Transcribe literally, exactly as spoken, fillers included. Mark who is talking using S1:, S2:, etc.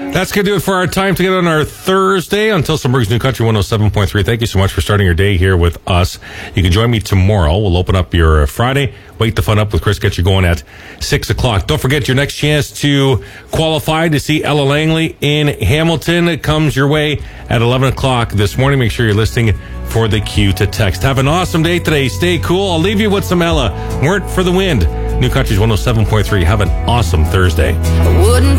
S1: That's going to do it for our time together on our Thursday on Tilsonburg's New Country one oh seven point three. Thank you so much for starting your day here with us. You can join me tomorrow. We'll open up your Friday. Wake the fun up with Chris. Get you going at six o'clock. Don't forget your next chance to qualify to see Ella Langley in Hamilton. It comes your way at eleven o'clock this morning. Make sure you're listening for the cue to text. Have an awesome day today. Stay cool. I'll leave you with some Ella. Weren't for the wind. New Country's one oh seven point three. Have an awesome Thursday.
S2: I wouldn't